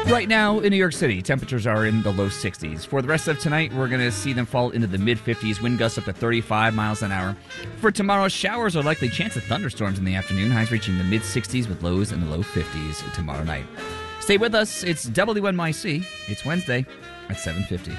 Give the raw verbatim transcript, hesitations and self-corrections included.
Right now in New York City, temperatures are in the low sixties. For the rest of tonight, we're going to see them fall into the mid-fifties, wind gusts up to thirty-five miles an hour. For tomorrow, showers are likely, chance of thunderstorms in the afternoon, highs reaching the mid-sixties with lows in the low fifties tomorrow night. Stay with us. It's W N Y C. It's Wednesday at seven fifty.